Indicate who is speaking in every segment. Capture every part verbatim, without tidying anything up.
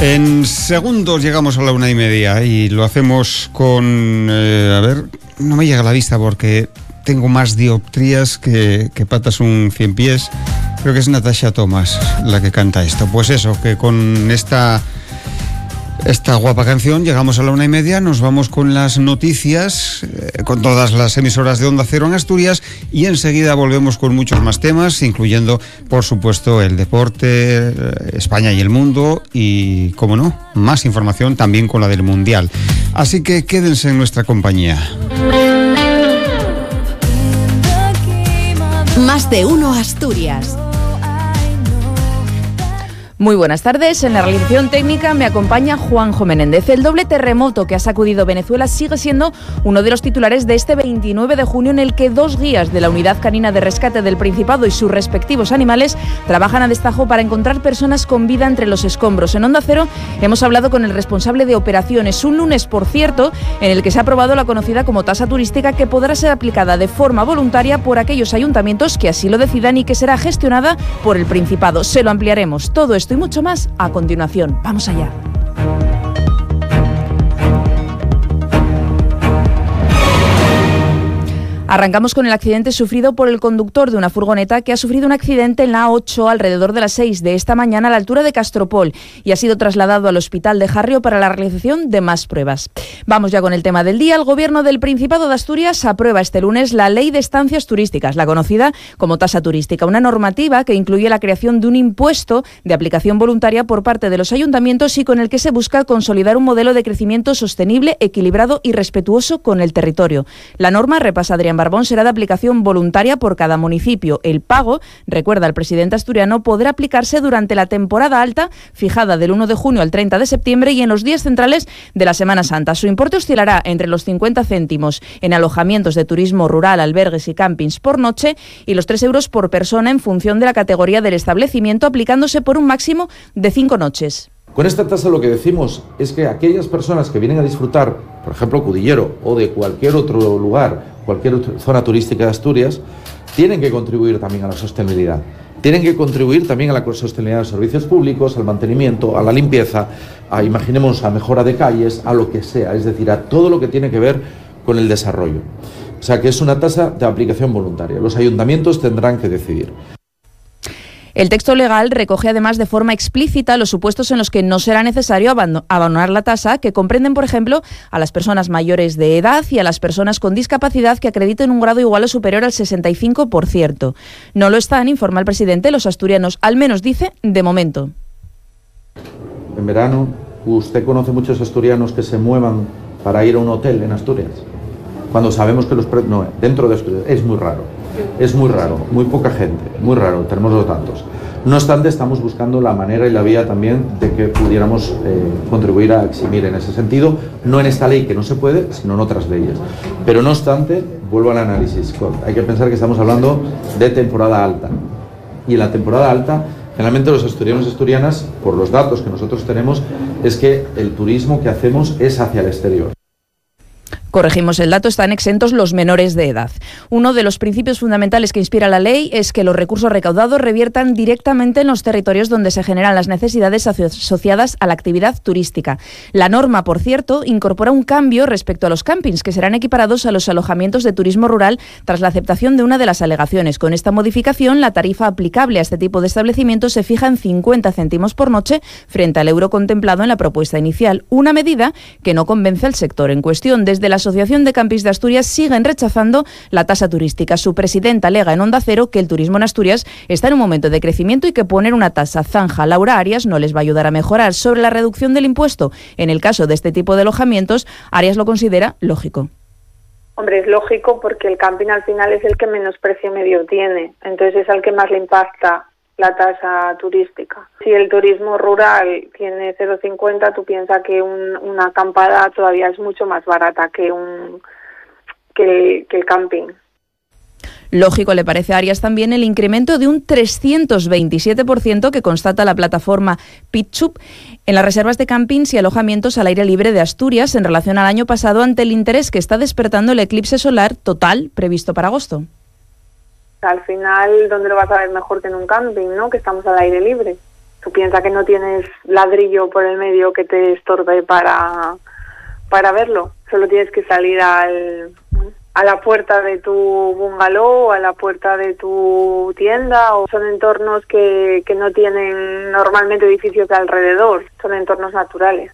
Speaker 1: En segundos llegamos a la una y media y lo hacemos con... Eh, a ver, no me llega a la vista porque tengo más dioptrías que, que patas un cien pies. Creo que es Natasha Thomas la que canta esto. Pues eso, que con esta... Esta guapa canción llegamos a la una y media, nos vamos con las noticias, eh, con todas las emisoras de Onda Cero en Asturias y enseguida volvemos con muchos más temas, incluyendo, por supuesto, el deporte, eh, España y el mundo y, como no, más información también con la del Mundial. Así que quédense en nuestra compañía.
Speaker 2: Más de uno Asturias.
Speaker 3: Muy buenas tardes. En la realización técnica me acompaña Juanjo Menéndez. El doble terremoto que ha sacudido Venezuela sigue siendo uno de los titulares de este veintinueve de junio, en el que dos guías de la Unidad Canina de Rescate del Principado y sus respectivos animales trabajan a destajo para encontrar personas con vida entre los escombros. En Onda Cero hemos hablado con el responsable de operaciones, un lunes, por cierto, en el que se ha aprobado la conocida como tasa turística, que podrá ser aplicada de forma voluntaria por aquellos ayuntamientos que así lo decidan y que será gestionada por el Principado. Se lo ampliaremos todo esto y mucho más a continuación. Vamos allá. Arrancamos con el accidente sufrido por el conductor de una furgoneta que ha sufrido un accidente en la A ocho alrededor de las seis de esta mañana a la altura de Castropol y ha sido trasladado al hospital de Jarrio para la realización de más pruebas. Vamos ya con el tema del día. El Gobierno del Principado de Asturias aprueba este lunes la Ley de Estancias Turísticas, la conocida como tasa turística, una normativa que incluye la creación de un impuesto de aplicación voluntaria por parte de los ayuntamientos y con el que se busca consolidar un modelo de crecimiento sostenible, equilibrado y respetuoso con el territorio. La norma, repasa Adrián Barbón, será de aplicación voluntaria por cada municipio. El pago, recuerda el presidente asturiano, podrá aplicarse durante la temporada alta, fijada del uno de junio al treinta de septiembre, y en los días centrales de la Semana Santa. Su importe oscilará entre los cincuenta céntimos en alojamientos de turismo rural, albergues y campings por noche y los tres euros por persona en función de la categoría del establecimiento, aplicándose por un máximo de cinco noches.
Speaker 4: Con esta tasa lo que decimos es que aquellas personas que vienen a disfrutar, por ejemplo, Cudillero o de cualquier otro lugar, cualquier otra zona turística de Asturias, tienen que contribuir también a la sostenibilidad. Tienen que contribuir también a la sostenibilidad de los servicios públicos, al mantenimiento, a la limpieza, a, imaginemos, a mejora de calles, a lo que sea, es decir, a todo lo que tiene que ver con el desarrollo. O sea, que es una tasa de aplicación voluntaria. Los ayuntamientos tendrán que decidir.
Speaker 3: El texto legal recoge además de forma explícita los supuestos en los que no será necesario abonar la tasa, que comprenden, por ejemplo, a las personas mayores de edad y a las personas con discapacidad que acrediten un grado igual o superior al sesenta y cinco por ciento. No lo están, informa el presidente, los asturianos, al menos dice, de momento.
Speaker 4: En verano, ¿usted conoce muchos asturianos que se muevan para ir a un hotel en Asturias? Cuando sabemos que los precios... No, dentro de Asturias es muy raro. Es muy raro, muy poca gente, muy raro, tenemos los datos. No obstante, estamos buscando la manera y la vía también de que pudiéramos eh, contribuir a eximir en ese sentido, no en esta ley que no se puede, sino en otras leyes. Pero no obstante, vuelvo al análisis, hay que pensar que estamos hablando de temporada alta. Y en la temporada alta, generalmente los asturianos y asturianas, por los datos que nosotros tenemos, es que el turismo que hacemos es hacia el exterior.
Speaker 3: Corregimos el dato, están exentos los menores de edad. Uno de los principios fundamentales que inspira la ley es que los recursos recaudados reviertan directamente en los territorios donde se generan las necesidades asociadas a la actividad turística. La norma, por cierto, incorpora un cambio respecto a los campings, que serán equiparados a los alojamientos de turismo rural tras la aceptación de una de las alegaciones. Con esta modificación, la tarifa aplicable a este tipo de establecimientos se fija en cincuenta céntimos por noche frente al euro contemplado en la propuesta inicial, una medida que no convence al sector en cuestión. Desde la Asociación de Campings de Asturias siguen rechazando la tasa turística. Su presidenta alega en Onda Cero que el turismo en Asturias está en un momento de crecimiento y que poner una tasa zanja, Laura Arias, no les va a ayudar a mejorar. Sobre la reducción del impuesto, en el caso de este tipo de alojamientos, Arias lo considera lógico.
Speaker 5: Hombre, es lógico porque el camping al final es el que menos precio medio tiene, entonces es al que más le impacta la tasa turística. Si el turismo rural tiene cero coma cincuenta, tú piensas que un, una acampada todavía es mucho más barata que un que el, que el camping.
Speaker 3: Lógico le parece a Arias también el incremento de un trescientos veintisiete por ciento que constata la plataforma Pitchup en las reservas de campings y alojamientos al aire libre de Asturias en relación al año pasado, ante el interés que está despertando el eclipse solar total previsto para agosto.
Speaker 5: Al final, ¿dónde lo vas a ver mejor que en un camping, no? Que estamos al aire libre. Tú piensas que no tienes ladrillo por el medio que te estorbe para, para verlo. Solo tienes que salir al, a la puerta de tu bungalow, a la puerta de tu tienda. O son entornos que, que no tienen normalmente edificios de alrededor. Son entornos naturales.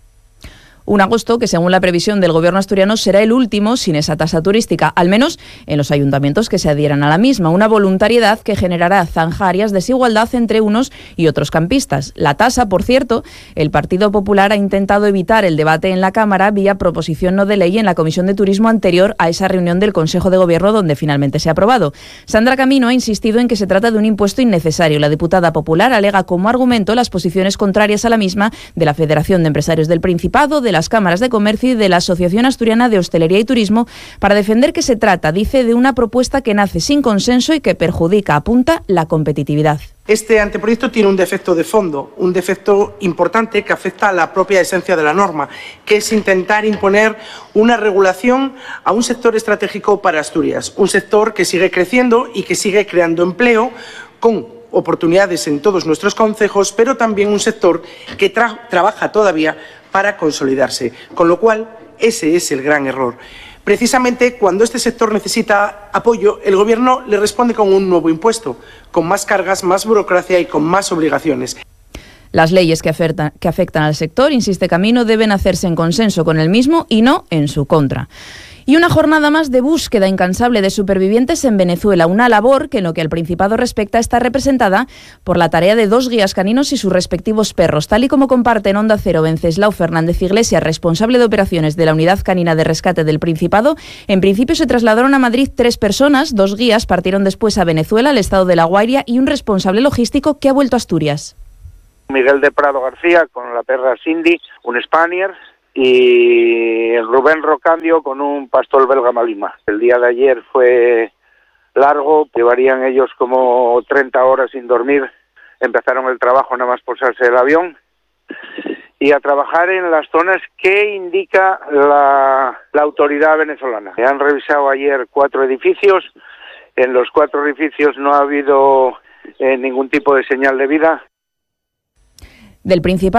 Speaker 3: Un agosto que, según la previsión del gobierno asturiano, será el último sin esa tasa turística, al menos en los ayuntamientos que se adhieran a la misma. Una voluntariedad que generará zanjarias, desigualdad entre unos y otros campistas. La tasa, por cierto, el Partido Popular ha intentado evitar el debate en la Cámara vía proposición no de ley en la Comisión de Turismo anterior a esa reunión del Consejo de Gobierno donde finalmente se ha aprobado. Sandra Camino ha insistido en que se trata de un impuesto innecesario. La diputada popular alega como argumento las posiciones contrarias a la misma de la Federación de Empresarios del Principado, de la las cámaras de comercio y de la Asociación Asturiana de Hostelería y Turismo para defender que se trata, dice, de una propuesta que nace sin consenso y que perjudica, apunta, la competitividad.
Speaker 6: Este anteproyecto tiene un defecto de fondo, un defecto importante que afecta a la propia esencia de la norma, que es intentar imponer una regulación a un sector estratégico para Asturias, un sector que sigue creciendo y que sigue creando empleo con oportunidades en todos nuestros concejos, pero también un sector que tra- trabaja todavía para consolidarse, con lo cual ese es el gran error. Precisamente cuando este sector necesita apoyo, el Gobierno le responde con un nuevo impuesto, con más cargas, más burocracia y con más obligaciones.
Speaker 3: Las leyes que afectan, que afectan al sector, insiste Camino, deben hacerse en consenso con el mismo y no en su contra. Y una jornada más de búsqueda incansable de supervivientes en Venezuela, una labor que en lo que al Principado respecta está representada por la tarea de dos guías caninos y sus respectivos perros, tal y como comparte en Onda Cero Venceslao Fernández Iglesias, responsable de operaciones de la Unidad Canina de Rescate del Principado. En principio se trasladaron a Madrid tres personas, dos guías partieron después a Venezuela, al estado de La Guaira, y un responsable logístico que ha vuelto a Asturias.
Speaker 7: Miguel de Prado García con la perra Cindy, un Spaniel, y Rubén Rocandio con un pastor belga Malima. El día de ayer fue largo, llevarían ellos como treinta horas sin dormir, empezaron el trabajo nada más posarse el avión y a trabajar en las zonas que indica la, la autoridad venezolana. Han revisado ayer cuatro edificios, en los cuatro edificios no ha habido eh, ningún tipo de señal de vida.
Speaker 3: Del Principado